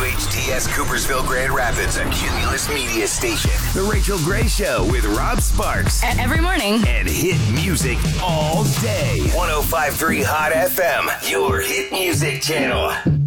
WHTS Coopersville Grand Rapids, a Cumulus media station. The Rachel Gray Show with Rob Sparks. Every morning. And hit music all day. 105.3 Hot FM, your hit music channel.